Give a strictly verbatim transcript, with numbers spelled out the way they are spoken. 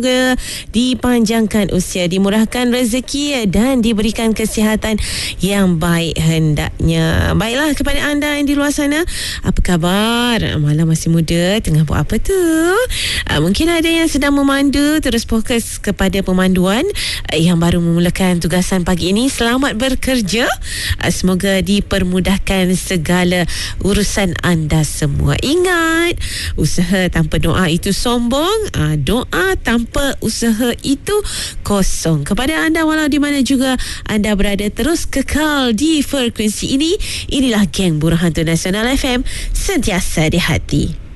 dipanjangkan usia, dimurahkan rezeki dan diberikan kesihatan yang baik hendaknya. Baiklah, kepada anda yang di luar sana, apa khabar? Malam masih muda, tengah buat apa tu? Mungkin ada yang sedang memandu, terus fokus kepada pemanduan. Yang baru memulakan tugasan pagi ini, selamat bekerja. Semoga dipermudahkan segala urusan anda semua. Ingat, usaha tanpa doa itu sombong, doa tanpa usaha itu kosong. Kepada anda walau di mana juga anda berada, terus kekal di frekuensi ini. Inilah Geng Burhantu Nasional F M, sentiasa di hati.